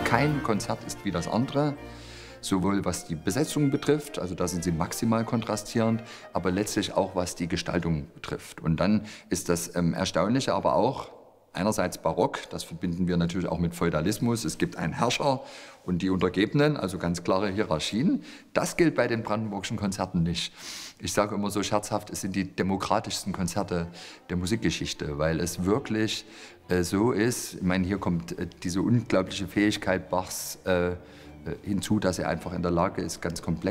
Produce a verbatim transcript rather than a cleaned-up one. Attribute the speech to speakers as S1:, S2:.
S1: Kein Konzert ist wie das andere, sowohl was die Besetzung betrifft, also da sind sie maximal kontrastierend, aber letztlich auch was die Gestaltung betrifft. Und dann ist das ähm, Erstaunliche aber auch, einerseits barock, das verbinden wir natürlich auch mit Feudalismus. Es gibt einen Herrscher und die Untergebenen, also ganz klare Hierarchien. Das gilt bei den brandenburgischen Konzerten nicht. Ich sage immer so scherzhaft, es sind die demokratischsten Konzerte der Musikgeschichte, weil es wirklich äh, so ist, ich meine, hier kommt äh, diese unglaubliche Fähigkeit Bachs äh, hinzu, dass er einfach in der Lage ist, ganz komplex